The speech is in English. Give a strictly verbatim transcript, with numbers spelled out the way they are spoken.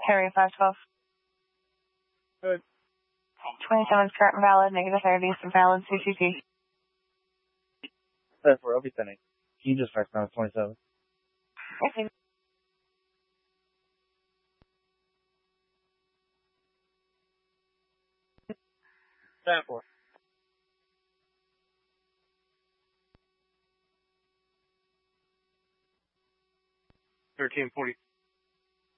Harry five twelve. Good. twenty-seven is current and valid, negative thirty is valid C C T. That's where I'll be sending. Can you just fax down twenty-seven? Okay. That for. Thirteen forty.